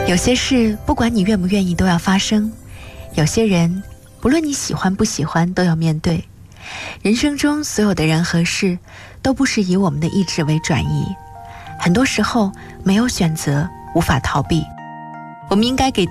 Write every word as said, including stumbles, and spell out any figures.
有些事不管你愿不愿意都要发生，有些人不论你喜欢不喜欢都要面对。人生中所有的人和事都不是以我们的意志为转移，很多时候没有选择，无法逃避。我们应该给